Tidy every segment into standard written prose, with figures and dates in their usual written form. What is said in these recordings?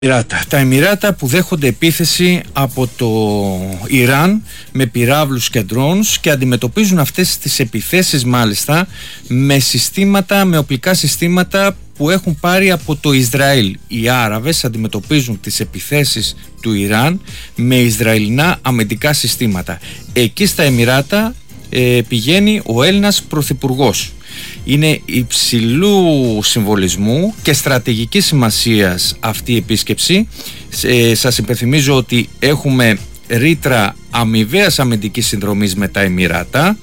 Τα Εμιράτα που δέχονται επίθεση από το Ιράν με πυράβλους και drones και αντιμετωπίζουν αυτές τις επιθέσεις μάλιστα με οπλικά συστήματα που έχουν πάρει από το Ισραήλ. Οι Άραβες αντιμετωπίζουν τις επιθέσεις του Ιράν με Ισραηλινά αμυντικά συστήματα. Εκεί στα Εμιράτα πηγαίνει ο Έλληνας Πρωθυπουργός. Είναι υψηλού συμβολισμού και στρατηγικής σημασίας αυτή η επίσκεψη. Σας υπενθυμίζω ότι έχουμε ρήτρα αμοιβαίας αμυντικής συνδρομής με τα Εμιράτα.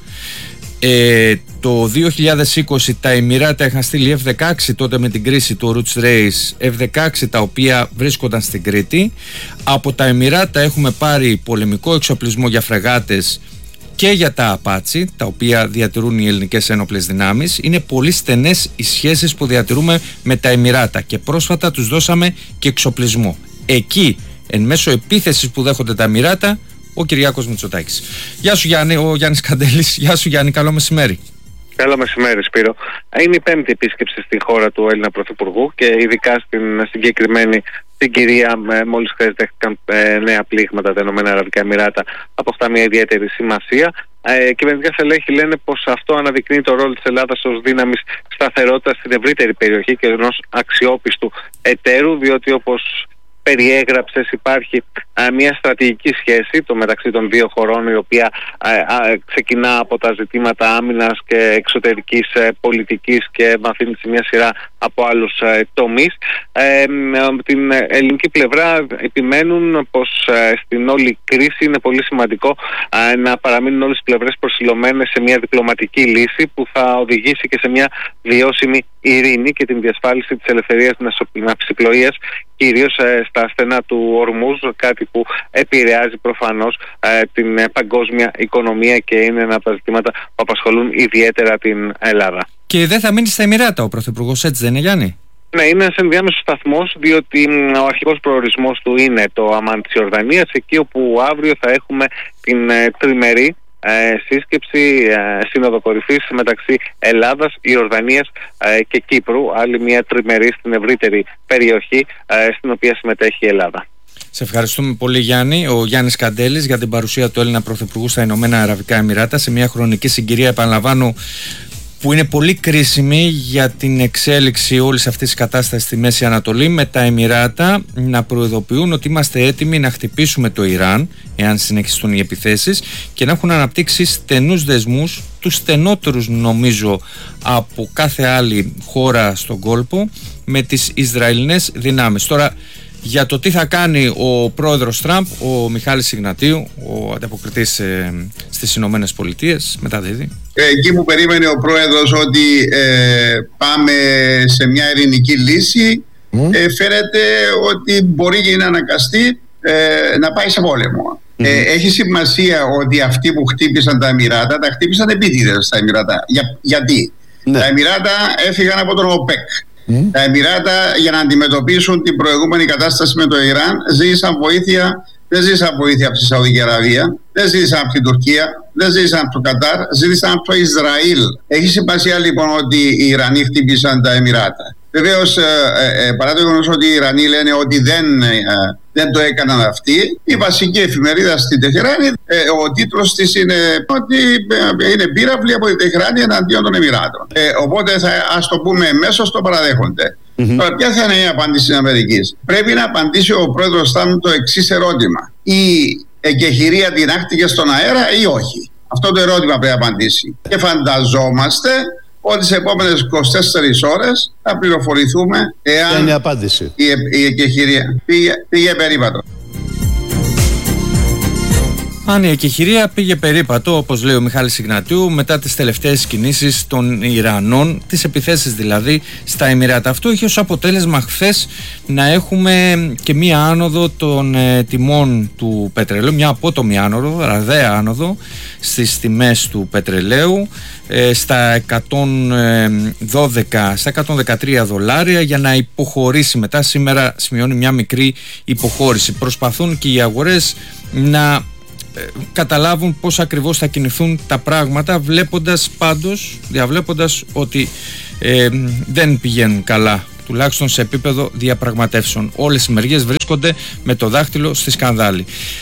Το 2020 τα Εμιράτα είχαν στείλει F-16 τότε με την κρίση του Roots Race, F-16 τα οποία βρίσκονταν στην Κρήτη. Από τα Εμιράτα έχουμε πάρει πολεμικό εξοπλισμό για φρεγάτες και για τα Απάτσι, τα οποία διατηρούν οι ελληνικές ένοπλες δυνάμεις. Είναι πολύ στενές οι σχέσεις που διατηρούμε με τα Εμιράτα και πρόσφατα τους δώσαμε και εξοπλισμό. Εκεί, εν μέσω επίθεσης που δέχονται τα Εμιράτα, ο Κυριάκος Μητσοτάκης. Γεια σου Γιάννη, ο Γιάννης Καντέλης. Γεια σου Γιάννη, καλό μεσημέρι. Καλό μεσημέρι Σπύρο. Είναι η πέμπτη επίσκεψη στη χώρα του Έλληνα Πρωθυπουργού και ειδικά στην συγκεκριμένη συγκυρία, μόλις δέχτηκαν νέα πλήγματα τα Ηνωμένα Αραβικά Εμιράτα, αποκτά μια ιδιαίτερη σημασία. Κυβερνητικά στελέχη λένε πως αυτό αναδεικνύει το ρόλο της Ελλάδας ως δύναμης σταθερότητας στην ευρύτερη περιοχή και ενός αξιόπιστου εταίρου, διότι όπως περιέγραψες υπάρχει μια στρατηγική σχέση μεταξύ των δύο χωρών, η οποία ξεκινά από τα ζητήματα άμυνας και εξωτερικής πολιτικής και μαθαίνει σε μια σειρά από άλλους τομείς. Την ελληνική πλευρά επιμένουν πως στην όλη κρίση είναι πολύ σημαντικό να παραμείνουν όλες οι πλευρές προσιλωμένες σε μια διπλωματική λύση που θα οδηγήσει και σε μια βιώσιμη ειρήνη και την διασφάλιση της ελευθερίας ναυσιπλοείας, κυρίως στα στενά του Ορμούζ, κάτι που επηρεάζει προφανώς την παγκόσμια οικονομία και είναι ένα από τα ζητήματα που απασχολούν ιδιαίτερα την Ελλάδα. Και δεν θα μείνει στα Εμιράτα ο Πρωθυπουργός, έτσι δεν είναι Γιάννη? Ναι, είναι ένας ενδιάμεσος σταθμός, διότι ο αρχικός προορισμός του είναι το Αμάν της Ιορδανίας, εκεί όπου αύριο θα έχουμε την τριμερή σύσκεψη, σύνοδο κορυφής μεταξύ Ελλάδας, Ιορδανίας και Κύπρου, άλλη μια τριμερή στην ευρύτερη περιοχή στην οποία συμμετέχει η Ελλάδα. Σε ευχαριστούμε πολύ Γιάννη. Ο Γιάννης Καντέλης για την παρουσία του Έλληνα Πρωθυπουργού στα Ηνωμένα Αραβικά Εμιράτα σε μια χρονική συγκυρία, επαναλαμβάνω, που είναι πολύ κρίσιμη για την εξέλιξη όλης αυτής της κατάστασης στη Μέση Ανατολή, με τα Εμιράτα να προειδοποιούν ότι είμαστε έτοιμοι να χτυπήσουμε το Ιράν εάν συνεχιστούν οι επιθέσεις και να έχουν αναπτύξει στενούς δεσμούς, τους στενότερους νομίζω από κάθε άλλη χώρα στον κόλπο, με τις Ισραηλινές δυνάμεις. Τώρα, για το τι θα κάνει ο πρόεδρος Τραμπ, ο Μιχάλης Σιγνατίου, ο ανταποκριτής στις Ηνωμένες Πολιτείες, μεταδίδει. Εκεί που περίμενε ο πρόεδρος ότι πάμε σε μια ειρηνική λύση, φαίνεται ότι μπορεί να αναγκαστεί να πάει σε πόλεμο. Έχει σημασία ότι αυτοί που χτύπησαν τα Εμιράτα, τα χτύπησαν επίτηδες στα Εμιράτα. Γιατί? Τα Εμιράτα έφυγαν από τον ΟΠΕΚ. Τα Εμιράτα, για να αντιμετωπίσουν την προηγούμενη κατάσταση με το Ιράν, ζήτησαν βοήθεια. Δεν ζήτησαν βοήθεια από τη Σαουδική Αραβία, δεν ζήτησαν από την Τουρκία, δεν ζήτησαν από το Κατάρ, ζήτησαν από το Ισραήλ. Έχει σημασία λοιπόν ότι οι Ιρανοί χτύπησαν τα Εμιράτα. Βεβαίως, παρά το γεγονός ότι οι Ιρανοί λένε ότι δεν το έκαναν αυτοί, η βασική εφημερίδα στην Τεχεράνη, ο τίτλος της είναι ότι είναι πύραυλοι από την Τεχεράνη εναντίον των Εμιράτων. Οπότε ας το πούμε εμέσως το παραδέχονται. Τώρα, ποια θα είναι η απάντηση της Αμερικής? Πρέπει να απαντήσει ο πρόεδρος Τραμπ το εξής ερώτημα: η εκεχηρία τινάχτηκε στον αέρα ή όχι? Αυτό το ερώτημα πρέπει να απαντήσει. Και φανταζόμαστε ότι τις επόμενες 24 ώρες θα πληροφορηθούμε εάν είναι η απάντηση. Η εκεχηρία πήγε περίπατο. Αν η εκεχηρία πήγε περίπατο, όπως λέει ο Μιχάλης Σιγνατίου, μετά τις τελευταίες κινήσεις των Ιρανών, τις επιθέσεις δηλαδή στα Εμιράτα. Αυτό είχε ως αποτέλεσμα χθες να έχουμε και μία άνοδο των τιμών του πετρελαίου, μια απότομη άνοδο, ραδαία άνοδο στις τιμές του πετρελαίου, στα 112, στα 113 δολάρια, για να υποχωρήσει μετά. Σήμερα σημειώνει μια μικρή υποχώρηση. Προσπαθούν και οι αγορές να καταλάβουν πώς ακριβώς θα κινηθούν τα πράγματα, διαβλέποντας ότι δεν πηγαίνουν καλά τουλάχιστον σε επίπεδο διαπραγματεύσεων. Όλες οι μεριές βρίσκονται με το δάχτυλο στη σκανδάλη.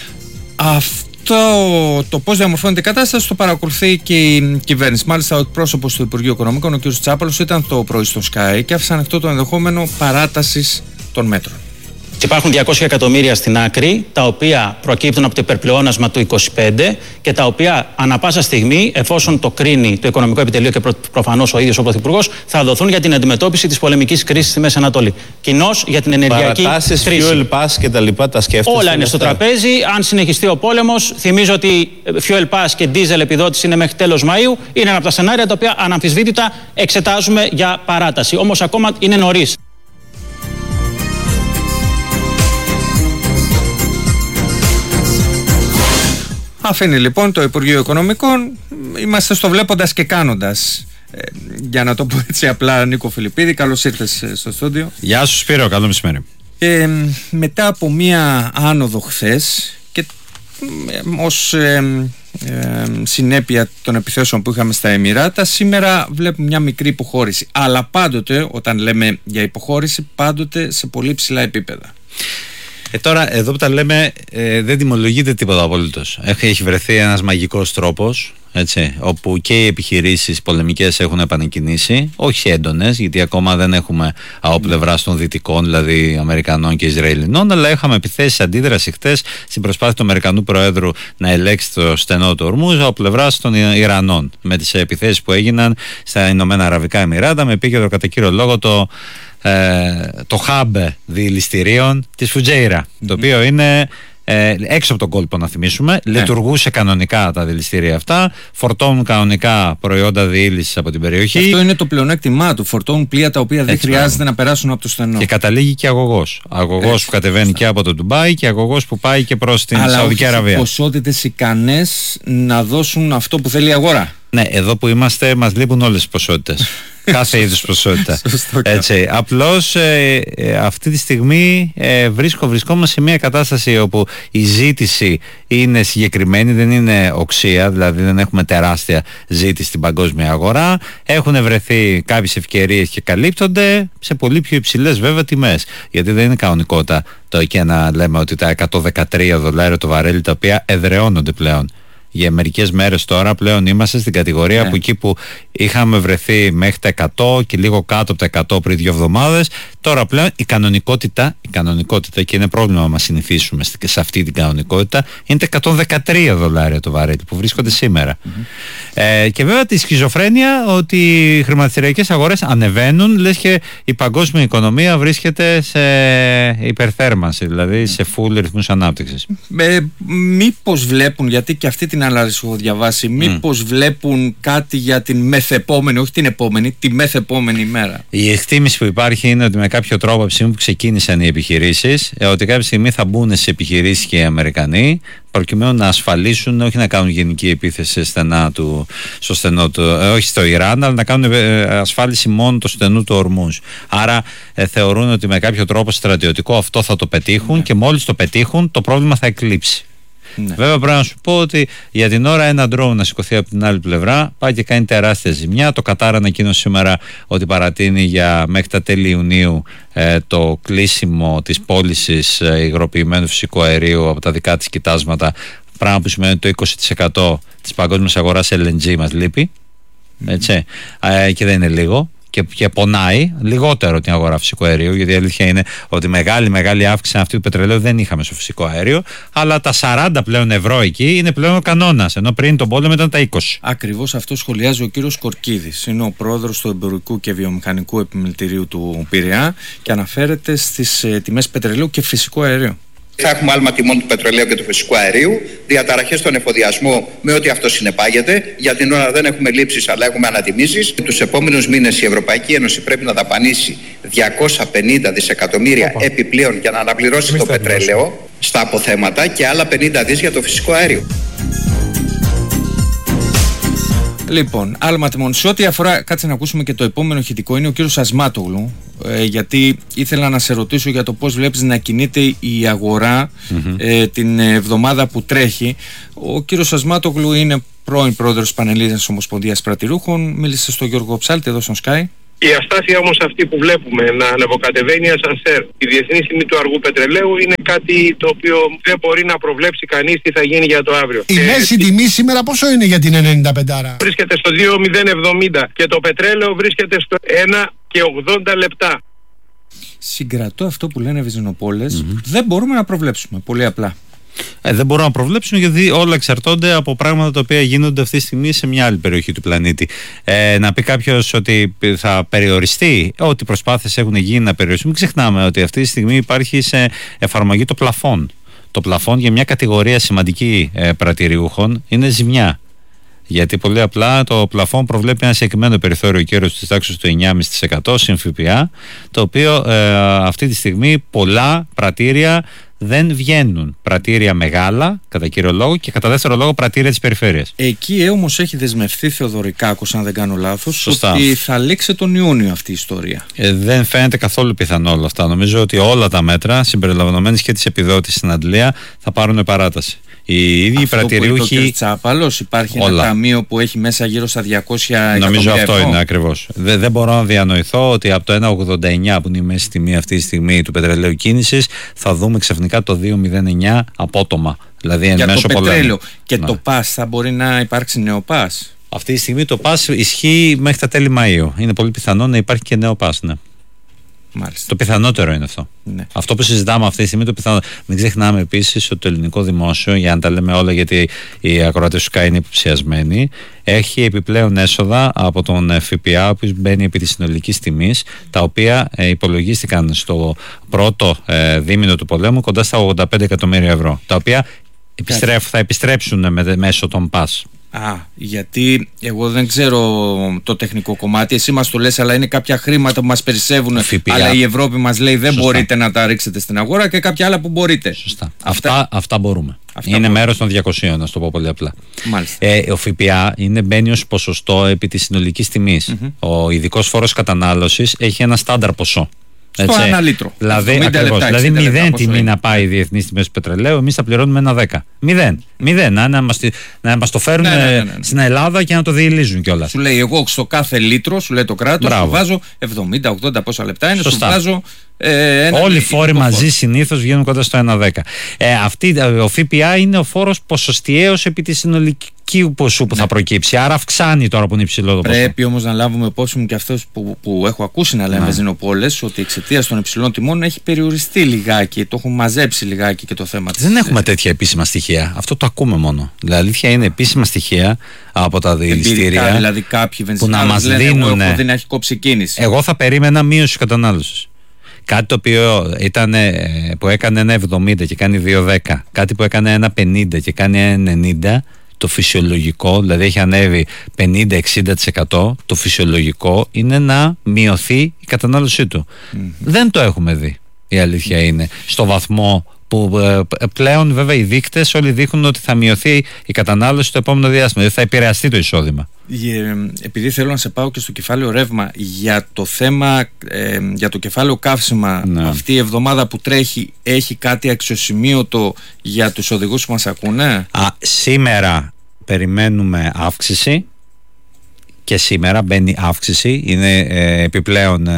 Το πώς διαμορφώνεται η κατάσταση το παρακολουθεί και η κυβέρνηση. Μάλιστα, ο εκπρόσωπος του Υπουργείου Οικονομικών, ο κ. Τσάπαλος, ήταν το πρωί στο Sky και άφησε ανοιχτό το ενδεχόμενο παράτασης των μέτρων. Υπάρχουν 200 εκατομμύρια στην άκρη, τα οποία προκύπτουν από το υπερπλεόνασμα του 25 και τα οποία ανα πάσα στιγμή, εφόσον το κρίνει το Οικονομικό Επιτελείο και προφανώς ο ίδιος ο Πρωθυπουργός, θα δοθούν για την αντιμετώπιση της πολεμικής κρίσης στη Μέση Ανατολή. Κοινώς για την ενεργειακή παρατάσεις, κρίση. fuel pass και τα λοιπά, τα σκέφτεστε? Όλα είναι στο τραπέζι. Αν συνεχιστεί ο πόλεμος, θυμίζω ότι fuel pass και diesel επιδότηση είναι μέχρι τέλος Μαΐου. Είναι ένα από τα σενάρια τα οποία αναμφισβήτητα εξετάζουμε για παράταση. Όμως ακόμα είναι νωρίς. Αφήνει λοιπόν το Υπουργείο Οικονομικών. Είμαστε στο βλέποντας και κάνοντας. Για να το πω έτσι απλά, Νίκο Φιλιππίδη, καλώς ήρθες στο στούντιο. Γεια σου Σπύρο, καλό μεσημέρι. Μετά από μία άνοδο χθες και ως συνέπεια των επιθέσεων που είχαμε στα Εμιράτα, σήμερα βλέπουμε μια μικρή υποχώρηση. Αλλά πάντοτε, όταν λέμε για υποχώρηση, πάντοτε σε πολύ ψηλά επίπεδα. Τώρα εδώ που τα λέμε δεν τιμολογείται τίποτα απολύτως. Έχει βρεθεί ένας μαγικός τρόπος, έτσι, όπου και οι επιχειρήσεις πολεμικές έχουν επανεκκινήσει, όχι έντονες, γιατί ακόμα δεν έχουμε από πλευράς των Δυτικών, δηλαδή Αμερικανών και Ισραηλινών, αλλά είχαμε επιθέσεις αντίδραση χτες στην προσπάθεια του Αμερικανού Προέδρου να ελέγξει το στενό του Ορμούζ από πλευράς των Ιρανών, με τις επιθέσεις που έγιναν στα Ηνωμένα Αραβικά Εμιράτα, με επίκεντρο κατά κύριο λόγο το hub διελιστηρίων της Φουτζέιρα, το οποίο είναι έξω από τον κόλπο, να θυμίσουμε. Λειτουργούσε κανονικά τα διελιστήρια αυτά, φορτώνουν κανονικά προϊόντα διήλυσης από την περιοχή. Αυτό είναι το πλεονέκτημά του. Φορτώνουν πλοία τα οποία δεν χρειάζεται να περάσουν από το στενό. Και καταλήγει και αγωγός. Αγωγός που κατεβαίνει και από το Ντουμπάι και αγωγός που πάει και προς την Σαουδική Αραβία. Αλλά ποσότητες ικανές να δώσουν αυτό που θέλει η αγορά. Ναι, εδώ που είμαστε μας λείπουν όλες τις ποσότητες. Κάθε είδους ποσότητα. Έτσι. Απλώς αυτή τη στιγμή βρισκόμαστε σε μια κατάσταση όπου η ζήτηση είναι συγκεκριμένη, δεν είναι οξία, δηλαδή δεν έχουμε τεράστια ζήτηση στην παγκόσμια αγορά. Έχουν βρεθεί κάποιες ευκαιρίες και καλύπτονται σε πολύ πιο υψηλές βέβαια τιμές. Γιατί δεν είναι κανονικότητα το εκεί να λέμε ότι τα $113 το βαρέλι, τα οποία εδραιώνονται πλέον. Για μερικές μέρες τώρα πλέον είμαστε στην κατηγορία που εκεί που είχαμε βρεθεί μέχρι τα 100 και λίγο κάτω από τα 100 πριν 2 εβδομάδες, τώρα πλέον η κανονικότητα, και είναι πρόβλημα να μας συνηθίσουμε σε αυτή την κανονικότητα, είναι τα $113 το βαρέλι που βρίσκονται σήμερα. Και βέβαια τη σχιζοφρένεια ότι οι χρηματιστηριακές αγορές ανεβαίνουν, λες και η παγκόσμια οικονομία βρίσκεται σε υπερθέρμανση, δηλαδή σε full ρυθμούς ανάπτυξης. Μήπως βλέπουν, γιατί και αυτή την ανάλυση έχω διαβάσει, μήπως βλέπουν κάτι για την μεθεπόμενη, όχι την επόμενη, τη μεθεπόμενη ημέρα? Η εκτίμηση που υπάρχει είναι ότι με κάποιο τρόπο από τη στιγμή που ξεκίνησαν οι επιχειρήσεις, ότι κάποια στιγμή θα μπουν στις επιχειρήσεις και οι Αμερικανοί, προκειμένου να ασφαλίσουν, όχι να κάνουν γενική επίθεση στο στενό του, όχι στο Ιράν, αλλά να κάνουν ασφάλιση μόνο το στενού του Ορμούζ. Άρα θεωρούν ότι με κάποιο τρόπο στρατιωτικό αυτό θα το πετύχουν και μόλις το πετύχουν το πρόβλημα θα εκλείψει. Βέβαια πρέπει να σου πω ότι για την ώρα ένα drone να σηκωθεί από την άλλη πλευρά πάει και κάνει τεράστια ζημιά. Το Κατάρ ανακοίνωσε σήμερα ότι παρατείνει για μέχρι τα τέλη Ιουνίου το κλείσιμο της πώλησης υγροποιημένου φυσικού αερίου από τα δικά της κοιτάσματα, πράγμα που σημαίνει ότι το 20% της παγκόσμιας αγοράς LNG μας λείπει, έτσι, και δεν είναι λίγο. Και πονάει λιγότερο την αγορά φυσικού αερίου, γιατί η αλήθεια είναι ότι μεγάλη αύξηση αυτή του πετρελαίου δεν είχαμε στο φυσικό αέριο, αλλά τα 40 πλέον ευρώ εκεί είναι πλέον ο κανόνας, ενώ πριν τον πόλεμο ήταν τα 20. Ακριβώς αυτό σχολιάζει ο κύριος Κορκίδης. Είναι ο πρόεδρος του Εμπορικού και Βιομηχανικού Επιμελητηρίου του Πειραιά και αναφέρεται στις τιμές πετρελαίου και φυσικού αερίου. Θα έχουμε άλμα τιμών του πετρελαίου και του φυσικού αερίου, διαταραχές στον εφοδιασμό με ό,τι αυτό συνεπάγεται. Για την ώρα δεν έχουμε λήψεις, αλλά έχουμε ανατιμήσεις. Τους επόμενους μήνες η Ευρωπαϊκή Ένωση πρέπει να δαπανίσει 250 δισεκατομμύρια επιπλέον για να αναπληρώσει το πετρέλαιο στα αποθέματα και άλλα 50 δις για το φυσικό αέριο. Λοιπόν, άλμα τιμών. Σε ό,τι αφορά, κάτσε να ακούσουμε και το επόμενο ηχητικό, είναι ο κύριος Ασμάτογλου, γιατί ήθελα να σε ρωτήσω για το πώς βλέπεις να κινείται η αγορά την εβδομάδα που τρέχει. Ο κύριος Ασμάτογλου είναι πρώην πρόεδρος της Πανελλήνιας Ομοσπονδίας Πρατηρούχων, μίλησε στο Γιώργο Ψάλτη εδώ στον Sky. Η αστάθεια όμως αυτή που βλέπουμε να ανεβοκατεβαίνει ασανσέρ, η διεθνή τιμή του αργού πετρελαίου είναι κάτι το οποίο δεν μπορεί να προβλέψει κανείς τι θα γίνει για το αύριο. Η μέση τιμή σήμερα πόσο είναι για την 95? Βρίσκεται στο 2.070 και το πετρέλαιο βρίσκεται στο 1.80 λεπτά. Συγκρατώ αυτό που λένε βενζινοπόλες. Δεν μπορούμε να προβλέψουμε. Πολύ απλά. Δεν μπορούμε να προβλέψουμε, γιατί όλα εξαρτώνται από πράγματα τα οποία γίνονται αυτή τη στιγμή σε μια άλλη περιοχή του πλανήτη. Να πει κάποιος ότι θα περιοριστεί, ό,τι προσπάθειες έχουν γίνει να περιοριστούν. Μην ξεχνάμε ότι αυτή τη στιγμή υπάρχει σε εφαρμογή το πλαφόν. Το πλαφόν για μια κατηγορία σημαντική πρατηριούχων είναι ζημιά. Γιατί πολύ απλά το πλαφόν προβλέπει ένα συγκεκριμένο περιθώριο κέρδους της τάξης του 9,5% συν ΦΠΑ, το οποίο αυτή τη στιγμή πολλά πρατήρια δεν βγαίνουν. Πρατήρια μεγάλα, κατά κύριο λόγο, και κατά δεύτερο λόγο πρατήρια της περιφέρειας. Εκεί όμως έχει δεσμευτεί Θεοδωρικάκος, αν δεν κάνω λάθος, σωστά, ότι θα λήξει τον Ιούνιο αυτή η ιστορία. Δεν φαίνεται καθόλου πιθανό όλα αυτά. Νομίζω ότι όλα τα μέτρα, συμπεριλαμβανομένης και της επιδότησης στην Αντλία, θα πάρουν παράταση. Οι ίδιοι πρατηριούχοι. Ο κ. Τσάπαλος, υπάρχει όλα. Ένα ταμείο που έχει μέσα γύρω στα 200 εκατομμύρια. Νομίζω αυτό είναι ακριβώς. Δεν μπορώ να διανοηθώ ότι από το 1,89 που είναι η μέση τιμή αυτή τη στιγμή του πετρελαίου κίνησης θα δούμε ξαφνικά το 2,09 απότομα. Δηλαδή εν μέσω πολέμου. Πετρέλαιο. Και το ΠΑΣ, θα μπορεί να υπάρξει νέο ΠΑΣ? Αυτή τη στιγμή το ΠΑΣ ισχύει μέχρι τα τέλη Μαΐου. Είναι πολύ πιθανό να υπάρχει και νέο ΠΑΣ, ναι. Μάλιστα. Το πιθανότερο είναι αυτό. Ναι. Αυτό που συζητάμε αυτή τη στιγμή το πιθανότερο. Μην ξεχνάμε επίσης ότι το ελληνικό δημόσιο, για να τα λέμε όλα, γιατί οι ακροατές του ΣΚΑ είναι υποψιασμένοι, έχει επιπλέον έσοδα από τον ΦΠΑ, ο οποίος μπαίνει επί της συνολικής τιμής, τα οποία υπολογίστηκαν στο πρώτο δίμηνο του πολέμου κοντά στα 85 εκατομμύρια ευρώ, τα οποία θα επιστρέψουν μέσω των ΠΑΣ. Γιατί εγώ δεν ξέρω το τεχνικό κομμάτι, εσύ μας το λες, αλλά είναι κάποια χρήματα που μας περισσεύουν, αλλά η Ευρώπη μας λέει δεν μπορείτε να τα ρίξετε στην αγορά, και κάποια άλλα που μπορείτε. Σωστά. Αυτά μπορούμε. Είναι μέρος των 200, να το πω πολύ απλά. Ο ΦΠΑ μπαίνει ως ποσοστό επί της συνολικής τιμής. Ο ειδικός φόρος κατανάλωσης έχει ένα στάνταρ ποσό. Στο ένα λίτρο. Δηλαδή 0 τιμή να πάει η διεθνή τιμή του πετρελαίου, εμείς θα πληρώνουμε ένα 10. 0. Να μας το φέρουν στην Ελλάδα και να το διελύζουν κιόλας. Σου λέει, εγώ στο κάθε λίτρο, σου λέει το κράτος, σου βάζω 70-80 πόσα λεπτά είναι, σου βάζω. Όλοι οι φόροι μαζί συνήθως βγαίνουν κοντά στο 1,10. Ο ΦΠΑ είναι ο φόρος ποσοστιαίος επί τη συνολική ποσού που θα προκύψει. Άρα αυξάνει τώρα που είναι υψηλό το ποσό. Πρέπει όμως να λάβουμε υπόψη μου και αυτό που έχω ακούσει να λένε βενζινοπόλες, ότι εξαιτίας των υψηλών τιμών έχει περιοριστεί λιγάκι, το έχουν μαζέψει λιγάκι και το θέμα της. Δεν έχουμε τέτοια επίσημα στοιχεία. Αυτό το ακούμε μόνο. Δηλαδή, αλήθεια είναι επίσημα στοιχεία από τα διελιστήρια. Δηλαδή, κάποιοι βενζινάδες λένε εγώ έχω δει να έχει κόψει κίνηση. Εγώ θα περίμενα μείωση κατανάλωσης. Κάτι το οποίο που έκανε 1,70 και κάνει 2,10, κάτι που έκανε 1,50 και κάνει 1,90, το φυσιολογικό, δηλαδή έχει ανέβει 50-60%, το φυσιολογικό είναι να μειωθεί η κατανάλωσή του. Δεν το έχουμε δει, η αλήθεια είναι, στο βαθμό που πλέον βέβαια οι δείκτες όλοι δείχνουν ότι θα μειωθεί η κατανάλωση στο επόμενο διάστημα, δηλαδή θα επηρεαστεί το εισόδημα. Επειδή θέλω να σε πάω και στο κεφάλαιο ρεύμα, για το θέμα, για το κεφάλαιο καύσιμα, αυτή η εβδομάδα που τρέχει έχει κάτι αξιοσημείωτο για τους οδηγούς που μας ακούνε? Σήμερα περιμένουμε αύξηση. Και σήμερα μπαίνει αύξηση, είναι επιπλέον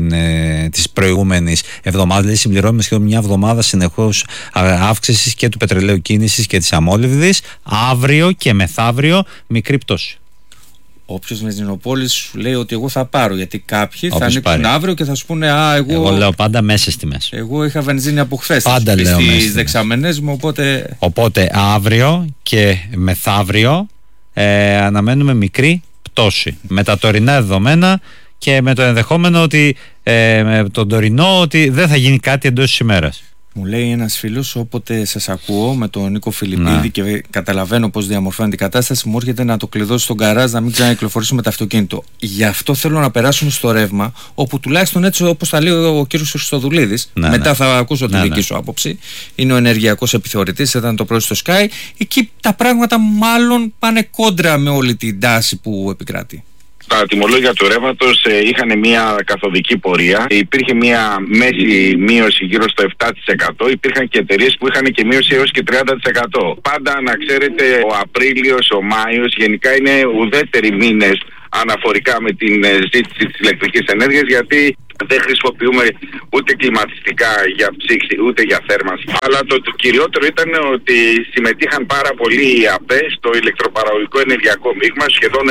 της προηγούμενης εβδομάδας, δηλαδή συμπληρώνουμε σχεδόν μια εβδομάδα συνεχώς αύξησης και του πετρελαίου κίνησης και της αμόλυβδης. Αύριο και μεθαύριο μικρή πτώση. Όποιος βενζινοπόλης σου λέει ότι εγώ θα πάρω, γιατί κάποιοι θα ανοίξουν αύριο και θα σου πούνε εγώ λέω πάντα μέσες τιμές. Εγώ είχα βενζίνη από χθες. Πάντα λέω στις δεξαμενές μου, οπότε αύριο και μεθαύριο αναμένουμε μικρή πτώση με τα τωρινά δεδομένα και με το ενδεχόμενο ότι με τον τωρινό ότι δεν θα γίνει κάτι εντός της ημέρας. Μου λέει ένας φίλος, όποτε σας ακούω με τον Νίκο Φιλιππίδη και καταλαβαίνω πώς διαμορφώνεται η κατάσταση, μου έρχεται να το κλειδώσει στον γκαράζ, να μην ξανακυκλοφορήσουμε με το αυτοκίνητο. Γι' αυτό θέλω να περάσουμε στο ρεύμα, όπου τουλάχιστον έτσι όπως τα λέει ο κύριος Χριστοδουλίδης, μετά θα ακούσω τη δική σου άποψη, είναι ο ενεργειακός επιθεωρητής, ήταν το πρωί στο Sky, εκεί τα πράγματα μάλλον πάνε κόντρα με όλη την τάση που επικράτει. Τα τιμολόγια του ρεύματος είχαν μια καθοδική πορεία. Υπήρχε μια μέση μείωση γύρω στο 7%. Υπήρχαν και εταιρείες που είχαν και μείωση έως και 30%. Πάντα να ξέρετε, ο Απρίλιος, ο Μάιος γενικά είναι ουδέτεροι μήνες αναφορικά με την ζήτηση της ηλεκτρικής ενέργειας, γιατί δεν χρησιμοποιούμε ούτε κλιματιστικά για ψήξη ούτε για θέρμανση. Αλλά το κυριότερο ήταν ότι συμμετείχαν πάρα πολλοί οι ΑΠΕ στο ηλεκτροπαραγωγικό ενεργειακό μείγμα, σχεδόν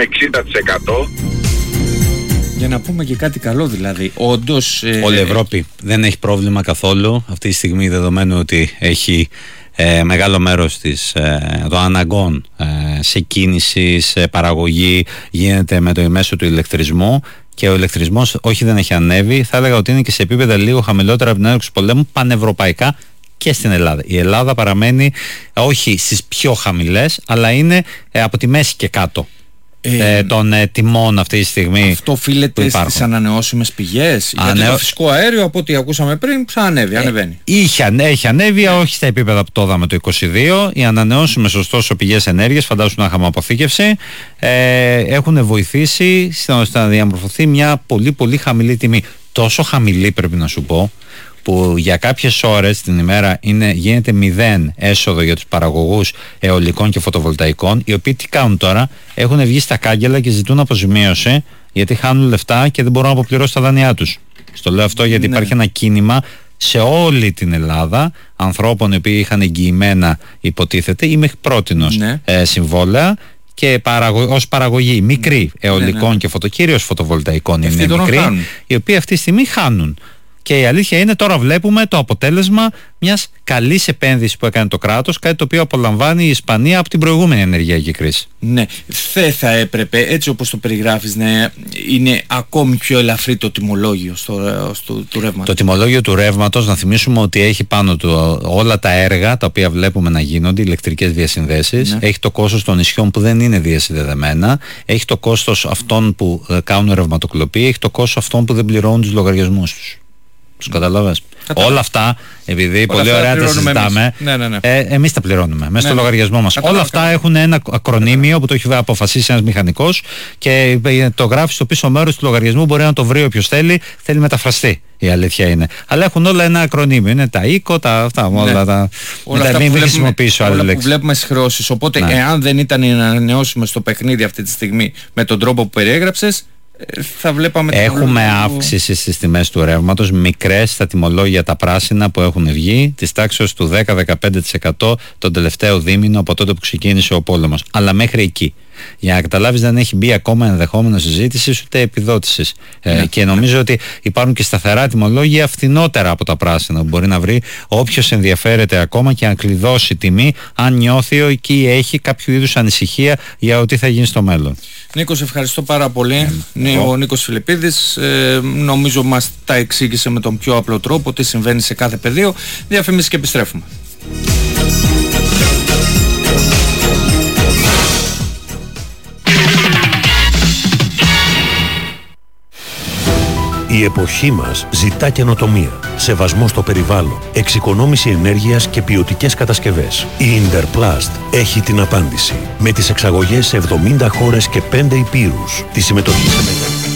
60%. Για να πούμε και κάτι καλό, δηλαδή, όντως... Όλη η Ευρώπη δεν έχει πρόβλημα καθόλου αυτή τη στιγμή, δεδομένου ότι έχει μεγάλο μέρος των αναγκών σε κίνηση, σε παραγωγή γίνεται με το μέσο του ηλεκτρισμού, και ο ηλεκτρισμός όχι δεν έχει ανέβει, θα έλεγα ότι είναι και σε επίπεδα λίγο χαμηλότερα από την έναρξη του πολέμου πανευρωπαϊκά και στην Ελλάδα. Η Ελλάδα παραμένει όχι στις πιο χαμηλές, αλλά είναι από τη μέση και κάτω των τιμών αυτή τη στιγμή. Αυτό οφείλεται στις ανανεώσιμες πηγές? Γιατί το φυσικό αέριο, από ό,τι ακούσαμε πριν, θα ανεβαίνει. Έχει ανέβει, όχι στα επίπεδα που το είδαμε το 2022. Οι ανανεώσιμες ωστόσο πηγές ενέργειας, φαντάσου να είχαμε αποθήκευση, έχουν βοηθήσει να διαμορφωθεί μια πολύ πολύ χαμηλή τιμή. Τόσο χαμηλή, πρέπει να σου πω, που για κάποιες ώρες την ημέρα γίνεται 0 έσοδο για τους παραγωγούς αιωλικών και φωτοβολταϊκών, οι οποίοι τι κάνουν τώρα? Έχουν βγει στα κάγκελα και ζητούν αποζημίωση, γιατί χάνουν λεφτά και δεν μπορούν να αποπληρώσουν τα δάνειά τους. Στο λέω αυτό γιατί υπάρχει ένα κίνημα σε όλη την Ελλάδα ανθρώπων οι οποίοι είχαν εγγυημένα, υποτίθεται, ή μέχρι πρότινος συμβόλαια, και ως παραγωγή μικρή αιωλικών και κυρίως φωτοβολταϊκών είναι μικρή, οι οποίοι αυτή τη στιγμή χάνουν. Και η αλήθεια είναι, τώρα βλέπουμε το αποτέλεσμα μιας καλής επένδυσης που έκανε το κράτος, κάτι το οποίο απολαμβάνει η Ισπανία από την προηγούμενη ενεργειακή κρίση. Ναι, θα έπρεπε, έτσι όπως το περιγράφεις, να είναι ακόμη πιο ελαφρύ το τιμολόγιο του ρεύματος. Το τιμολόγιο του ρεύματος, να θυμίσουμε ότι έχει πάνω του όλα τα έργα τα οποία βλέπουμε να γίνονται, ηλεκτρικές διασυνδέσεις, έχει το κόστος των νησιών που δεν είναι διασυνδεδεμένα, έχει το κόστος αυτών που κάνουν ρευματοκλοπή, έχει το κόστος αυτών που δεν πληρώνουν τους λογαριασμούς τους. Τους καταλαβαίνεις? Όλα αυτά, επειδή πολύ ωραία τα συζητάμε, εμείς τα πληρώνουμε μέσα στο λογαριασμό μας. Όλα αυτά έχουν ένα ακρονίμιο που το έχει αποφασίσει ένας μηχανικός και το γράφει στο πίσω μέρος του λογαριασμού. Μπορεί να το βρει όποιος θέλει μεταφραστεί. Η αλήθεια είναι. Αλλά έχουν όλα ένα ακρονίμιο. Είναι τα οίκο, όλα τα. Μην χρησιμοποιήσω άλλη λέξη. Που βλέπουμε στις χρεώσεις. Οπότε, εάν δεν ήταν οι ανανεώσιμες στο παιχνίδι αυτή τη στιγμή με τον τρόπο που περιέγραψες, θα βλέπαμε. Έχουμε αύξηση στις τιμές του ρεύματος, μικρές στα τιμολόγια τα πράσινα που έχουν βγει, της τάξης του 10-15% τον τελευταίο δίμηνο από τότε που ξεκίνησε ο πόλεμος. Αλλά μέχρι εκεί. Για να καταλάβεις, δεν έχει μπει ακόμα ενδεχόμενο συζήτηση ούτε επιδότησης. Και νομίζω ότι υπάρχουν και σταθερά τιμολόγια φθηνότερα από τα πράσινα που μπορεί να βρει όποιος ενδιαφέρεται ακόμα και να κλειδώσει τιμή, αν νιώθει ότι έχει κάποιο είδους ανησυχία για ό,τι θα γίνει στο μέλλον. Νίκο, ευχαριστώ πάρα πολύ. Ο Νίκος Φιλιππίδης νομίζω μας τα εξήγησε με τον πιο απλό τρόπο τι συμβαίνει σε κάθε πεδίο. Διαφημίσεις και επιστρέφουμε. Η εποχή μας ζητά καινοτομία, σεβασμό στο περιβάλλον, εξοικονόμηση ενέργειας και ποιοτικές κατασκευές. Η Interplast έχει την απάντηση. Με τις εξαγωγές σε 70 χώρες και 5 υπήρους. Τη συμμετοχή σε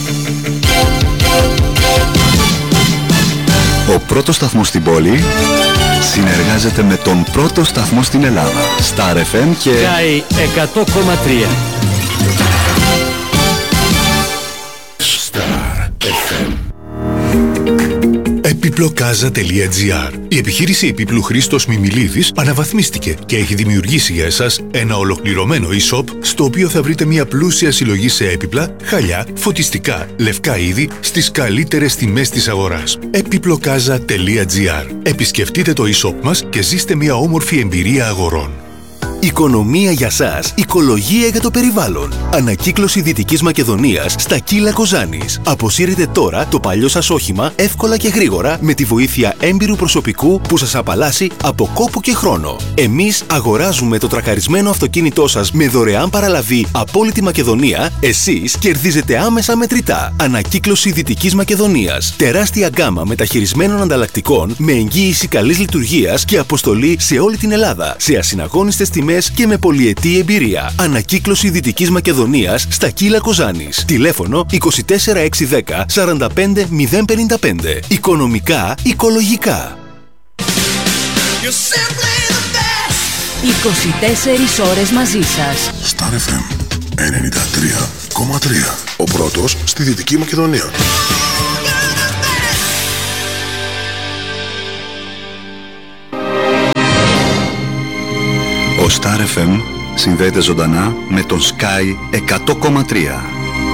Ο πρώτος σταθμός στην πόλη συνεργάζεται με τον πρώτο σταθμό στην Ελλάδα. Star FM και Sky 100,3. Star FM. Επιπλοκάζα.gr. Η επιχείρηση επίπλου Χρήστος Μιμιλίδης αναβαθμίστηκε και έχει δημιουργήσει για εσάς ένα ολοκληρωμένο e-shop στο οποίο θα βρείτε μια πλούσια συλλογή σε έπιπλα, χαλιά, φωτιστικά, λευκά είδη στις καλύτερες τιμές της αγοράς. Επιπλοκάζα.gr. Επισκεφτείτε το e-shop μας και ζήστε μια όμορφη εμπειρία αγορών. Οικονομία για σας, οικολογία για το περιβάλλον. Ανακύκλωση Δυτικής Μακεδονίας στα Κύλα Κοζάνης. Αποσύρετε τώρα το παλιό σας όχημα εύκολα και γρήγορα με τη βοήθεια έμπειρου προσωπικού που σας απαλλάσσει από κόπο και χρόνο. Εμείς αγοράζουμε το τρακαρισμένο αυτοκίνητό σας με δωρεάν παραλαβή από όλη τη Μακεδονία. Εσείς κερδίζετε άμεσα μετρητά. Ανακύκλωση Δυτικής Μακεδονίας. Τεράστια γκάμα μεταχειρισμένων ανταλλακτικών με εγγύηση καλής λειτουργίας και αποστολή σε όλη την Ελλάδα. Σε ασυναγώνιστες τιμές και με πολυετή εμπειρία. Ανακύκλωση Δυτικής Μακεδονίας στα Κύλα Κοζάνης. Τηλέφωνο 24610 45055. Οικονομικά, οικολογικά. 24 ώρες μαζί σας. Star FM 93. Ο πρώτος στη Δυτική Μακεδονία. Ο Star FM συνδέεται ζωντανά με τον Sky 100,3.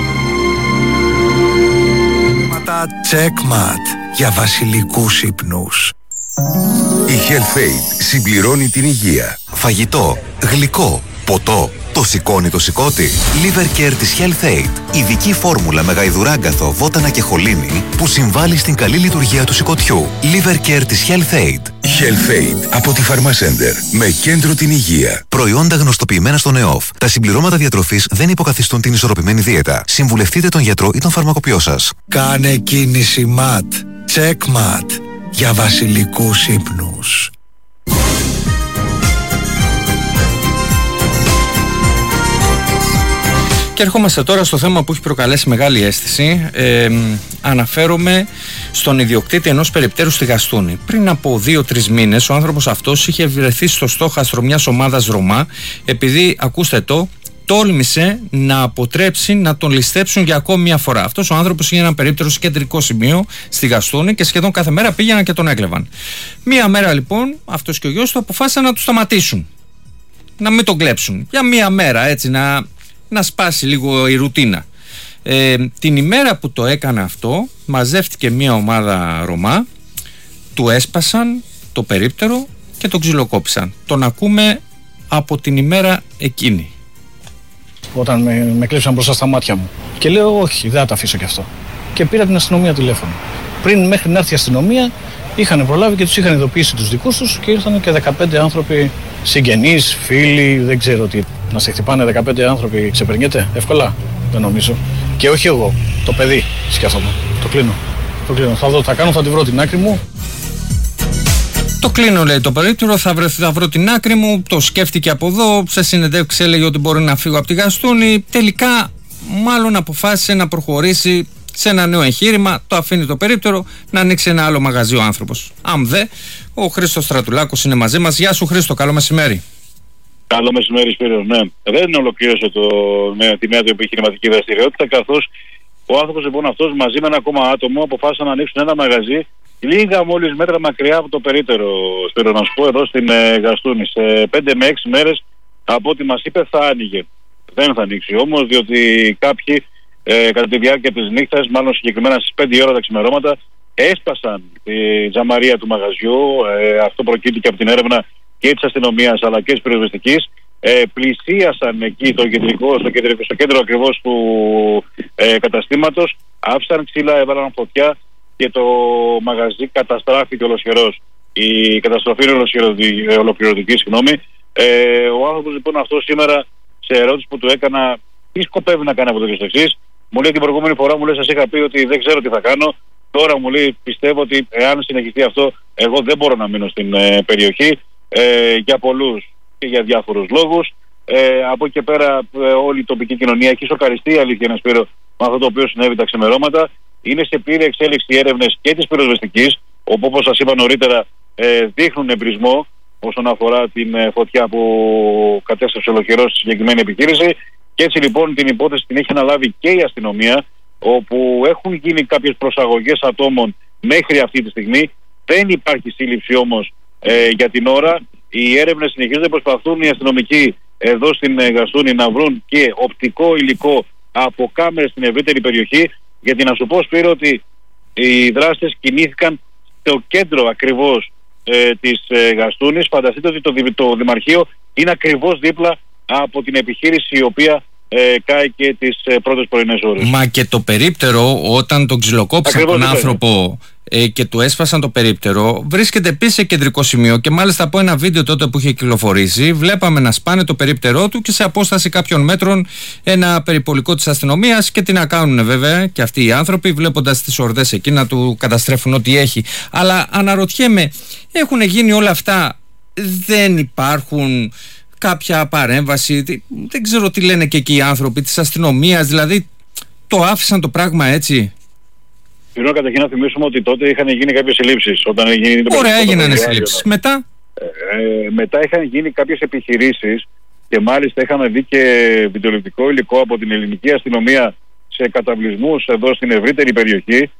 Checkmat για βασιλικούς ύπνους. Η Health-Aid συμπληρώνει την υγεία. Φαγητό, γλυκό, ποτό. Το σηκώνει το σηκώτη. Liver Care της Health-Aid. Ειδική φόρμουλα με γαϊδουράγκαθο, βότανα και χολίνη που συμβάλλει στην καλή λειτουργία του σηκωτιού. Liver Care της Health-Aid. Health-Aid από τη Pharmacenter. Με κέντρο την υγεία. Προϊόντα γνωστοποιημένα στον ΕΟΦ. Τα συμπληρώματα διατροφής δεν υποκαθιστούν την ισορροπημένη δίαιτα. Συμβουλευτείτε τον γιατρό ή τον φαρμακοποιό σας. Κάνε κίνηση MAT. Checkmat για βασιλικούς ύπνους. Και ερχόμαστε τώρα στο θέμα που έχει προκαλέσει μεγάλη αίσθηση. Αναφέρομαι στον ιδιοκτήτη ενός περιπτέρου στη Γαστούνη. Πριν από 2-3 μήνες ο άνθρωπος αυτός είχε βρεθεί στο στόχαστρο μιας ομάδας Ρωμά, επειδή, ακούστε το, τόλμησε να αποτρέψει να τον ληστέψουν για ακόμη μια φορά. Αυτός ο άνθρωπος είχε ένα περίπτερο σε κεντρικό σημείο στη Γαστούνη και σχεδόν κάθε μέρα πήγαιναν και τον έκλεβαν. Μία μέρα λοιπόν αυτός και ο γιος του αποφάσισαν να του σταματήσουν, να μην τον κλέψουν για μία μέρα, έτσι να σπάσει λίγο η ρουτίνα. Την ημέρα που το έκανε αυτό, μαζεύτηκε μια ομάδα Ρωμά, του έσπασαν το περίπτερο και τον ξυλοκόπησαν. Τον ακούμε από την ημέρα εκείνη. Όταν με κλέψαν μπροστά στα μάτια μου και λέω όχι, δεν θα τα αφήσω κι αυτό. Και πήρα την αστυνομία τηλέφωνο. Πριν μέχρι να έρθει η αστυνομία, είχαν προλάβει και τους είχαν ειδοποιήσει τους δικούς τους και ήρθαν και 15 άνθρωποι, συγγενείς, φίλοι, δεν ξέρω τι. Να σε χτυπάνε 15 άνθρωποι, ξεπερνιέται εύκολα, δεν νομίζω. Και όχι εγώ, το παιδί σκέφτομαι. Το κλείνω. Θα δω, θα κάνω, θα τη βρω την άκρη μου. Το κλείνω, λέει, το περίπτερο, θα βρω την άκρη μου. Το σκέφτηκε από εδώ, σε συνεντεύξη έλεγε ότι μπορεί να φύγω από τη Γαστούνη. Τελικά μάλλον αποφάσισε να προχωρήσει σε ένα νέο εγχείρημα, το αφήνει το περίπτερο, να ανοίξει ένα άλλο μαγαζί ο άνθρωπος. Αν δε, ο Χρήστος Στρατουλάκος είναι μαζί μας. Γεια σου Χρήστο, καλό μεσημέρι. Καλό μεσημέρι Σπύρο, ναι. Δεν ολοκλήρωσε τη νέα του επιχειρηματική δραστηριότητα, καθώς ο άνθρωπος λοιπόν αυτός μαζί με ένα ακόμα άτομο αποφάσισαν να ανοίξουν ένα μαγαζί λίγα μόλις μέτρα μακριά από το περίπτερο, Σπύρο, να σου πω, εδώ στην Γαστούνη. Σε 5 με 6 μέρες από ό,τι μας είπε θα άνοιγε. Δεν θα ανοίξει όμως, διότι κάποιοι κατά τη διάρκεια της νύχτας, μάλλον συγκεκριμένα στις 5 η ώρα τα ξημερώματα, έσπασαν τη τζαμαρία του μαγαζιού. Αυτό προκύπτει και από την έρευνα και της αστυνομίας αλλά και της πυροσβεστικής. Πλησίασαν εκεί στο κέντρο ακριβώς του καταστήματος, άφησαν ξύλα, έβαλαν φωτιά και το μαγαζί καταστράφηκε ολοσχερός. Η καταστροφή είναι ολοκληρωτική, συγγνώμη. Ο άνθρωπος λοιπόν αυτό σήμερα, σε ερώτηση που του έκανα τι σκοπεύει να κάνει από το και στο εξής, μου λέει την προηγούμενη φορά, μου λέει, σας είχα πει ότι δεν ξέρω τι θα κάνω. Τώρα μου λέει, πιστεύω ότι εάν συνεχιστεί αυτό, εγώ δεν μπορώ να μείνω στην περιοχή για πολλούς και για διάφορους λόγους. Από εκεί και πέρα όλη η τοπική κοινωνία έχει σοκαριστεί, αλήθεια είναι, Σπύρο, με αυτό το οποίο συνέβη τα ξημερώματα. Είναι σε πλήρη εξέλιξη οι έρευνες και της πυροσβεστικής, όπου όπως σας είπα νωρίτερα δείχνουν εμπρισμό όσον αφορά την φωτιά που κατέστρεψε ολοκληρώς στη συγκεκριμένη επιχείρηση. Και έτσι λοιπόν την υπόθεση την έχει αναλάβει και η αστυνομία, όπου έχουν γίνει κάποιες προσαγωγές ατόμων μέχρι αυτή τη στιγμή. Δεν υπάρχει σύλληψη όμως για την ώρα. Οι έρευνες συνεχίζονται, προσπαθούν οι αστυνομικοί εδώ στην Γαστούνη να βρουν και οπτικό υλικό από κάμερες στην ευρύτερη περιοχή, γιατί να σου πω, Σπύρο, ότι οι δράστες κινήθηκαν στο κέντρο ακριβώς της Γαστούνης. Φανταστείτε ότι το Δημαρχείο είναι ακριβώς δίπλα από την επιχείρηση η οποία κάει και τις πρώτες πρωινές ώρες. Μα και το περίπτερο, όταν τον ξυλοκόπησαν τον άνθρωπο και του έσπασαν το περίπτερο, βρίσκεται επίσης σε κεντρικό σημείο και μάλιστα από ένα βίντεο τότε που είχε κυκλοφορήσει βλέπαμε να σπάνε το περίπτερό του και σε απόσταση κάποιων μέτρων ένα περιπολικό της αστυνομίας. Και τι να κάνουν βέβαια και αυτοί οι άνθρωποι, βλέποντας τις ορδές εκεί, να του καταστρέφουν ό,τι έχει. Αλλά αναρωτιέμαι, έχουν γίνει όλα αυτά, δεν υπάρχουν κάποια παρέμβαση, δεν ξέρω τι λένε και εκεί οι άνθρωποι της αστυνομίας, δηλαδή το άφησαν το πράγμα έτσι? Θέλω καταρχήν να θυμίσουμε ότι τότε είχαν γίνει κάποιες συλλήψεις. Ωραία, έγιναν συλλήψεις. Μετά? Μετά είχαν γίνει κάποιες επιχειρήσεις και μάλιστα είχαμε δει και βιντεοληπτικό υλικό από την ελληνική αστυνομία σε καταβλισμούς εδώ στην ευρύτερη περιοχή.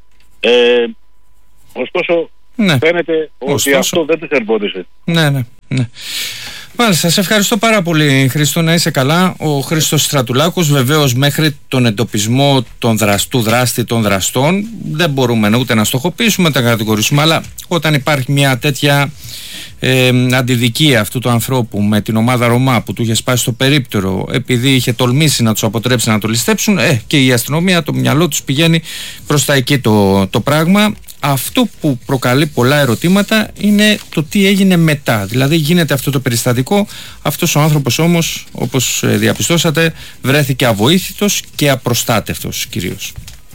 Ωστόσο, φαίνεται ότι αυτό δεν τους εμπόδισε. Ναι. Μάλιστα, σε ευχαριστώ πάρα πολύ, Χρήστο, να είσαι καλά. Ο Χρήστος Στρατουλάκος, βεβαίως μέχρι τον εντοπισμό του δράστη των δραστών δεν μπορούμε ούτε να στοχοποιήσουμε ούτε να κατηγορήσουμε, αλλά όταν υπάρχει μια τέτοια αντιδικία αυτού του ανθρώπου με την ομάδα Ρωμά που του είχε σπάσει το περίπτερο επειδή είχε τολμήσει να τους αποτρέψει να το ληστέψουν, και η αστυνομία, το μυαλό τους πηγαίνει προς τα εκεί το πράγμα. Αυτό που προκαλεί πολλά ερωτήματα είναι το τι έγινε μετά. Δηλαδή γίνεται αυτό το περιστατικό, αυτός ο άνθρωπος όμως, όπως διαπιστώσατε, βρέθηκε αβοήθητος και απροστάτευτος κυρίως.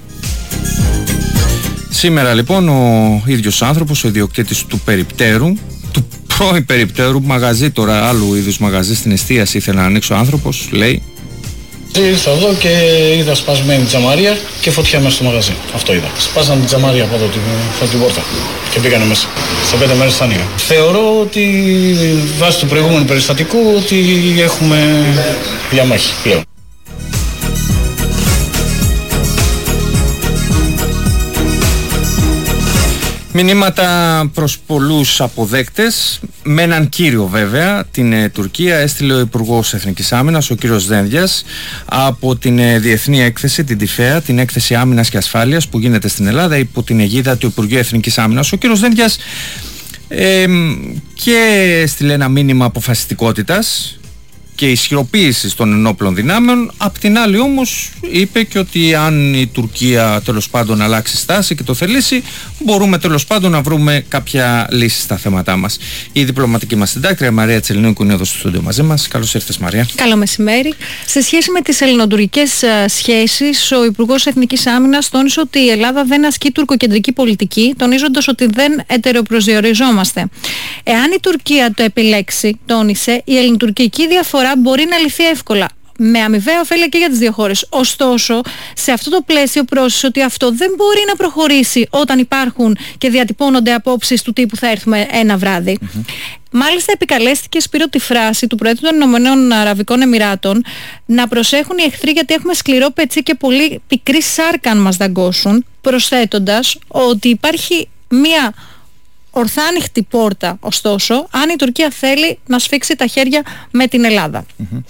Σήμερα λοιπόν ο ίδιος άνθρωπος, ο ιδιοκτήτης του περιπτέρου, του πρώην περιπτέρου, μαγαζί τώρα, άλλου είδους μαγαζί στην εστίαση ήθελε να ανοίξει ο άνθρωπος, λέει. Ήρθα εδώ και είδα σπασμένη τζαμαρία και φωτιά μέσα στο μαγαζί. Αυτό είδα. Σπάσαν την τζαμαρία από εδώ την πόρτα και πήγανε μέσα. Σε 5 μέρες θα ανοίγαν. Θεωρώ ότι βάσει του προηγούμενου περιστατικού ότι έχουμε διαμάχη πλέον. Μηνύματα προς πολλούς αποδέκτες, με έναν κύριο βέβαια. Την Τουρκία έστειλε ο Υπουργός Εθνικής Άμυνας, ο κύριος Δένδιας, από την διεθνή έκθεση, την ΤΙΦΕΑ, την έκθεση άμυνας και ασφάλειας που γίνεται στην Ελλάδα υπό την αιγίδα του Υπουργείου Εθνικής Άμυνας. Ο κύριος Δένδιας και έστειλε ένα μήνυμα αποφασιστικότητας και ισχυροποίησης των ενόπλων δυνάμεων. Απ' την άλλη όμως είπε και ότι αν η Τουρκία τέλος πάντων αλλάξει στάση και το θελήσει, μπορούμε τέλος πάντων να βρούμε κάποια λύση στα θέματά μας. Η διπλωματική μας συντάκτρια Μαρία Τσελινίκου είναι εδώ στο στούντιο μαζί μας. Καλώς ήρθες, Μαρία. Καλό μεσημέρι. Σε σχέση με τις ελληνοτουρκικές σχέσεις, ο Υπουργός Εθνικής Άμυνας τόνισε ότι η Ελλάδα δεν ασκεί τουρκοκεντρική πολιτική, τονίζοντας ότι δεν ετεροπροσδιοριζόμαστε. Εάν η Τουρκία το επιλέξει, τόνισε, η ελληνοτουρκική διαφορά μπορεί να λυθεί εύκολα, με αμοιβαία ωφέλεια και για τις δύο χώρες. Ωστόσο, σε αυτό το πλαίσιο πρόσθεσε ότι αυτό δεν μπορεί να προχωρήσει όταν υπάρχουν και διατυπώνονται απόψεις του τύπου θα έρθουμε ένα βράδυ. Μάλιστα επικαλέστηκε, Σπύρο, τη φράση του Προέδρου των Ηνωμένων Αραβικών Εμιράτων να προσέχουν οι εχθροί γιατί έχουμε σκληρό πετσί και πολύ πικρή σάρκα αν μας δαγκώσουν, προσθέτοντας ότι υπάρχει μία ορθάνυχτη πόρτα, ωστόσο, αν η Τουρκία θέλει να σφίξει τα χέρια με την Ελλάδα.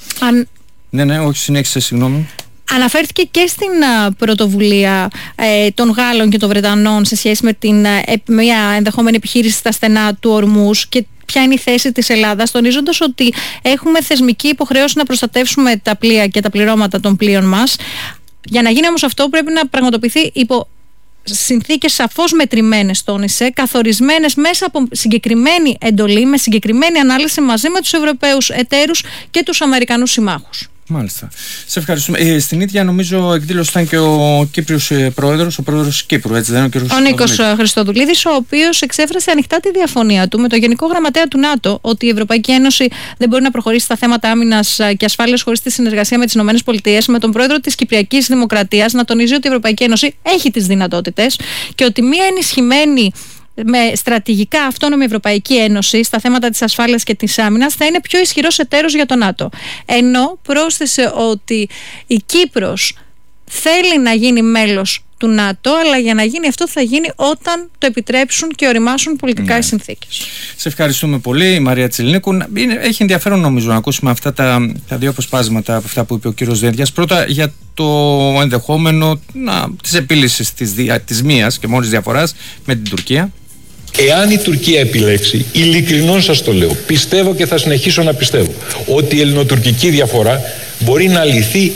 Ναι, όχι, συνέχισε, συγγνώμη. Αναφέρθηκε και στην πρωτοβουλία των Γάλλων και των Βρετανών σε σχέση με μια ενδεχόμενη επιχείρηση στα στενά του Ορμούς και ποια είναι η θέση της Ελλάδας, τονίζοντας ότι έχουμε θεσμική υποχρέωση να προστατεύσουμε τα πλοία και τα πληρώματα των πλοίων μας. Για να γίνει όμως αυτό πρέπει να πραγματοποιηθεί υπό συνθήκες σαφώς μετρημένες, τόνισε, καθορισμένες μέσα από συγκεκριμένη εντολή, με συγκεκριμένη ανάλυση μαζί με τους Ευρωπαίους εταίρους και τους Αμερικανούς συμμάχους. Μάλιστα. Σε ευχαριστούμε. Στην ίδια νομίζω εκδήλωση ήταν και ο Κύπριος πρόεδρος, ο πρόεδρος της Κύπρου, έτσι δεν είναι? Ο Νίκος Χριστοδουλίδης, ο οποίος εξέφρασε ανοιχτά τη διαφωνία του με τον Γενικό Γραμματέα του ΝΑΤΟ ότι η Ευρωπαϊκή Ένωση δεν μπορεί να προχωρήσει στα θέματα άμυνας και ασφάλειας χωρίς τη συνεργασία με τις ΗΠΑ, με τον πρόεδρο της Κυπριακής Δημοκρατίας να τονίζει ότι η Ευρωπαϊκή Ένωση έχει τις δυνατότητες και ότι μια ενισχυμένη με στρατηγικά αυτόνομη Ευρωπαϊκή Ένωση στα θέματα της ασφάλειας και της άμυνας θα είναι πιο ισχυρός εταίρος για το ΝΑΤΟ. Ενώ πρόσθεσε ότι η Κύπρος θέλει να γίνει μέλος του ΝΑΤΟ, αλλά για να γίνει αυτό θα γίνει όταν το επιτρέψουν και οριμάσουν πολιτικά οι συνθήκες. Σε ευχαριστούμε πολύ, Μαρία Τσελινίκου. Έχει ενδιαφέρον νομίζω να ακούσουμε αυτά τα δύο αποσπάσματα από αυτά που είπε ο κύριος Δένδιας. Πρώτα για το ενδεχόμενο της επίλυσης της μίας και μόνης διαφοράς με την Τουρκία. Εάν η Τουρκία επιλέξει, ειλικρινώς σας το λέω, πιστεύω και θα συνεχίσω να πιστεύω ότι η ελληνοτουρκική διαφορά μπορεί να λυθεί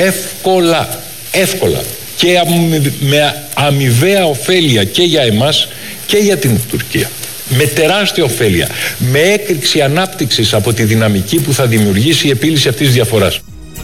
εύκολα και με αμοιβαία ωφέλεια και για εμάς και για την Τουρκία. Με τεράστια ωφέλεια, με έκρηξη ανάπτυξης από τη δυναμική που θα δημιουργήσει η επίλυση αυτής της διαφοράς.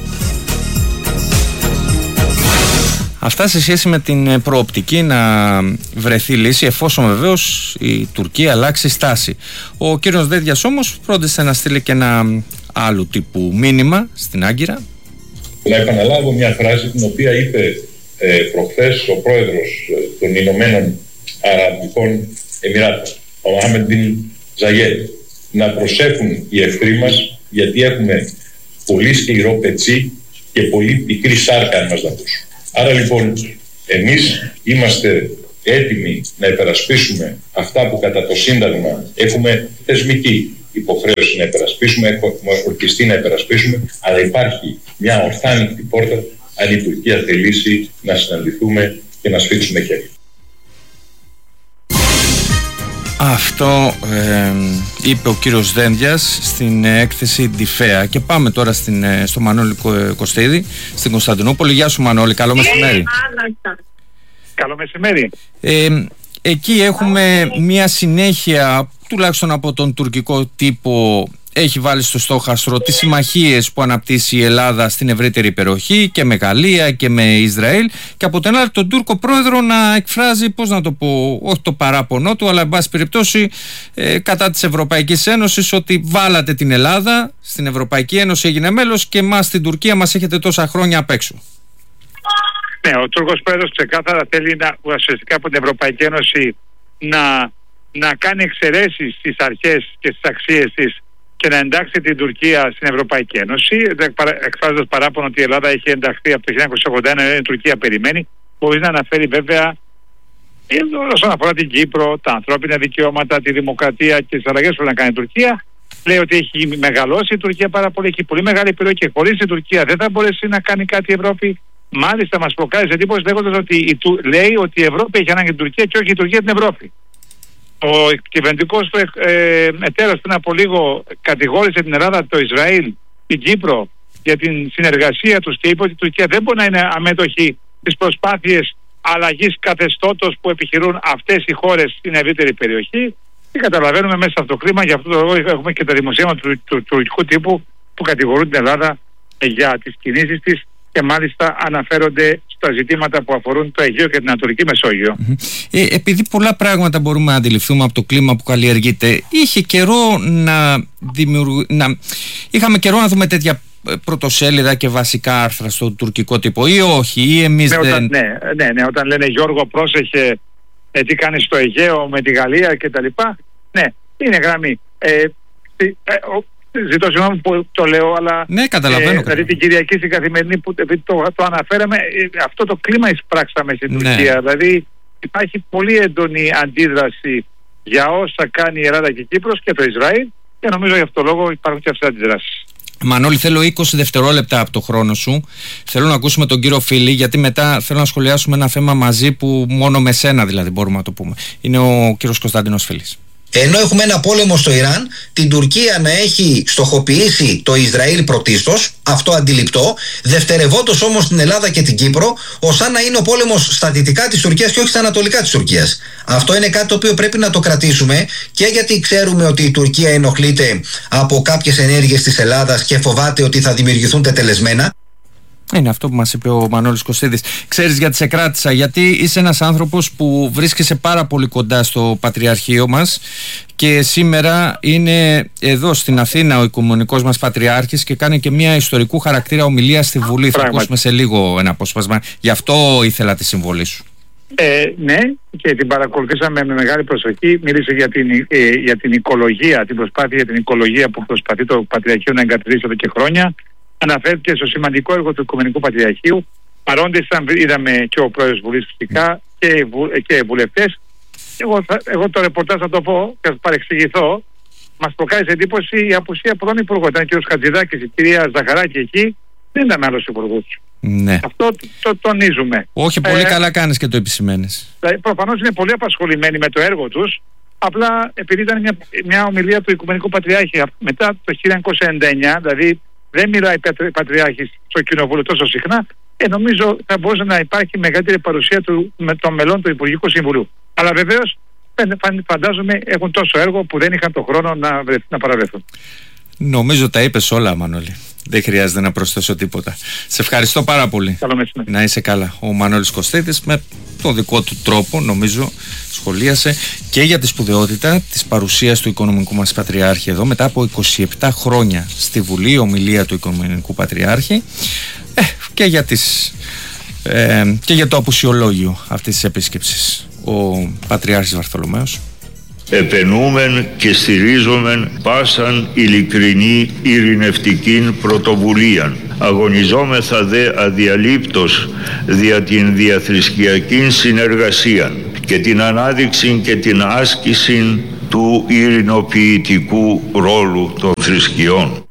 Αυτά σε σχέση με την προοπτική να βρεθεί λύση, εφόσον βεβαίως η Τουρκία αλλάξει στάση. Ο κύριος Δένδιας όμως φρόντισε να στείλει και ένα άλλου τύπου μήνυμα στην Άγκυρα. Να επαναλάβω μια φράση την οποία είπε προχθές ο πρόεδρος των Ηνωμένων Αραβικών Εμιράτων, ο Μοχάμεντ μπιν Ζαγέντ. Να προσέχουν οι εχθροί μας, γιατί έχουμε πολύ σκληρό πετσί και πολύ πικρή σάρκα, αν μας δακούσουν. Άρα λοιπόν εμείς είμαστε έτοιμοι να υπερασπίσουμε αυτά που κατά το Σύνταγμα έχουμε θεσμική υποχρέωση να υπερασπίσουμε, έχουμε ορκιστεί να υπερασπίσουμε, αλλά υπάρχει μια ορθά ανοιχτή πόρτα αν η Τουρκία θελήσει να συναντηθούμε και να σφίξουμε χέρια. Αυτό είπε ο κύριος Δένδιας στην έκθεση Ντιφέα. Και πάμε τώρα στο Μανώλη Κωστίδη, στην Κωνσταντινούπολη. Γεια σου Μανώλη, καλό μεσημέρι. Καλό μεσημέρι. Εκεί έχουμε μια συνέχεια, τουλάχιστον από τον τουρκικό τύπο, έχει βάλει στο στόχαστρο τις συμμαχίες που αναπτύσσει η Ελλάδα στην ευρύτερη περιοχή και με Γαλλία και με Ισραήλ, και από την άλλη τον Τούρκο πρόεδρο να εκφράζει, πώς να το πω, όχι το παράπονο του, αλλά εν πάση περιπτώσει κατά της Ευρωπαϊκής Ένωσης, ότι βάλατε την Ελλάδα στην Ευρωπαϊκή Ένωση, έγινε μέλος, και εμάς στην Τουρκία μας έχετε τόσα χρόνια απ' έξω. Ναι, ο Τούρκος πρόεδρος ξεκάθαρα θέλει ουσιαστικά από την Ευρωπαϊκή Ένωση να κάνει εξαιρέσεις στις αρχές και στις αξίες της και να εντάξει την Τουρκία στην Ευρωπαϊκή Ένωση, εκφράζοντας παράπονο ότι η Ελλάδα έχει ενταχθεί από το 1981, η Τουρκία περιμένει, χωρίς να αναφέρει βέβαια όσον αφορά την Κύπρο, τα ανθρώπινα δικαιώματα, τη δημοκρατία και τις αλλαγές που πρέπει να κάνει η Τουρκία. Λέει ότι έχει μεγαλώσει η Τουρκία πάρα πολύ, έχει πολύ μεγάλη επιρροή και χωρίς την Τουρκία δεν θα μπορέσει να κάνει κάτι η Ευρώπη. Μάλιστα μας προκάλεσε εντύπωση λέγοντας ότι λέει ότι η Ευρώπη έχει ανάγκη την Τουρκία και όχι η Τουρκία την Ευρώπη. Ο κυβερνητικός του εταίρος πριν από λίγο κατηγόρησε την Ελλάδα, το Ισραήλ, την Κύπρο για την συνεργασία τους και είπε ότι η Τουρκία δεν μπορεί να είναι αμέτωχη στις προσπάθειες αλλαγής καθεστώτος που επιχειρούν αυτές οι χώρες στην ευρύτερη περιοχή. Και καταλαβαίνουμε μέσα από το κλίμα, γι' αυτό το λόγο έχουμε και τα δημοσίευματα του τουρκικού τύπου που κατηγορούν την Ελλάδα για τις κινήσεις της και μάλιστα αναφέρονται στα ζητήματα που αφορούν το Αιγαίο και την Ανατολική Μεσόγειο. Επειδή πολλά πράγματα μπορούμε να αντιληφθούμε από το κλίμα που καλλιεργείται, είχαμε καιρό να δούμε τέτοια πρωτοσέλιδα και βασικά άρθρα στο τουρκικό τύπο, ή όχι, ή εμείς ναι, όταν λένε Γιώργο πρόσεχε τι κάνει στο Αιγαίο με τη Γαλλία κτλ. Ναι, είναι γραμμή. Ζητώ συγγνώμη που το λέω, αλλά ναι, καταλαβαίνω. Δηλαδή την Κυριακή στην Καθημερινή που το αναφέραμε, αυτό το κλίμα εισπράξαμε στην Τουρκία. Δηλαδή υπάρχει πολύ έντονη αντίδραση για όσα κάνει η Ελλάδα και η Κύπρος και το Ισραήλ, και νομίζω γι' αυτό το λόγο υπάρχουν και αυτές τις αντιδράσεις. Μανώλη, θέλω 20 δευτερόλεπτα από το χρόνο σου. Θέλω να ακούσουμε τον κύριο Φίλη, γιατί μετά θέλω να σχολιάσουμε ένα θέμα μαζί που μόνο με σένα δηλαδή μπορούμε να το πούμε. Είναι ο κύριος Κωνσταντίνος Φίλης. Ενώ έχουμε ένα πόλεμο στο Ιράν, την Τουρκία να έχει στοχοποιήσει το Ισραήλ πρωτίστως, αυτό αντιληπτό, δευτερευόντως όμως την Ελλάδα και την Κύπρο, ως αν να είναι ο πόλεμος στα δυτικά της Τουρκίας και όχι στα ανατολικά της Τουρκίας. Αυτό είναι κάτι το οποίο πρέπει να το κρατήσουμε, και γιατί ξέρουμε ότι η Τουρκία ενοχλείται από κάποιες ενέργειες της Ελλάδας και φοβάται ότι θα δημιουργηθούν τετελεσμένα. Είναι αυτό που μας είπε ο Μανώλης Κωστίδης. Ξέρεις γιατί σε κράτησα? Γιατί είσαι ένας άνθρωπος που βρίσκεσαι πάρα πολύ κοντά στο Πατριαρχείο μας, και σήμερα είναι εδώ στην Αθήνα ο Οικουμενικός μας Πατριάρχης και κάνει και μια ιστορικού χαρακτήρα ομιλία στη Βουλή. Θα ακούσουμε σε λίγο ένα απόσπασμα. Γι' αυτό ήθελα τη συμβολή σου. Ναι, και την παρακολουθήσαμε με μεγάλη προσοχή. Μίλησε για την οικολογία, την προσπάθεια για την οικολογία που προσπαθεί το Πατριαρχείο να εγκαταστήσει εδώ και χρόνια. Αναφέρθηκε στο σημαντικό έργο του Οικουμενικού Πατριαρχείου. Παρόντες είδαμε και ο πρόεδρος Βουλής φυσικά και βουλευτές. Εγώ το ρεπορτάζ θα το πω και θα παρεξηγηθώ. Μας προκάλεσε εντύπωση η απουσία πολλών υπουργών. Ήταν ο κ. Χατζηδάκης, η κυρία Ζαχαράκη εκεί, δεν ήταν άλλος υπουργούς. Ναι. Αυτό το τονίζουμε. Όχι, πολύ καλά κάνεις και το επισημαίνεις. Προφανώς είναι πολύ απασχολημένοι με το έργο τους. Απλά επειδή ήταν μια ομιλία του Οικουμενικού Πατριάρχη μετά το 1999, δηλαδή δεν μιλάει Πατριάρχης στο Κοινοβούλιο τόσο συχνά, νομίζω θα μπορούσε να υπάρχει μεγαλύτερη παρουσία με των μελών του Υπουργικού Συμβουλίου. Αλλά βεβαίως φαντάζομαι έχουν τόσο έργο που δεν είχαν τον χρόνο να παραβρεθούν. Νομίζω τα είπες όλα, Μανώλη. Δεν χρειάζεται να προσθέσω τίποτα. Σε ευχαριστώ πάρα πολύ. Καλό μεσημέρι. Να είσαι καλά. Ο Μανώλης Κωστίδης με το δικό του τρόπο, νομίζω, σχολίασε και για τη σπουδαιότητα της παρουσίας του Οικονομικού μας Πατριάρχη εδώ μετά από 27 χρόνια στη Βουλή, η ομιλία του Οικονομικού Πατριάρχη, και για το απουσιολόγιο αυτής της επίσκεψης ο Πατριάρχης Βαρθολομαίος. επενούμεν και στηρίζομεν πάσαν ειλικρινή ειρηνευτικήν πρωτοβουλίαν. Αγωνιζόμεθα δε αδιαλείπτως δια την διαθρησκειακήν συνεργασίαν και την ανάδειξη και την άσκηση του ειρηνοποιητικού ρόλου των θρησκειών.